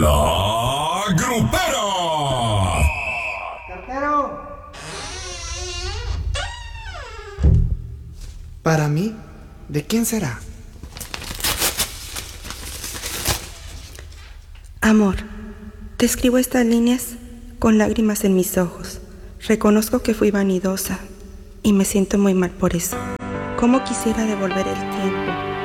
La Grupera. ¡Cartero! Para mí, ¿de quién será? Amor, te escribo estas líneas con lágrimas en mis ojos. Reconozco que fui vanidosa y me siento muy mal por eso. ¿Cómo quisiera devolver el tiempo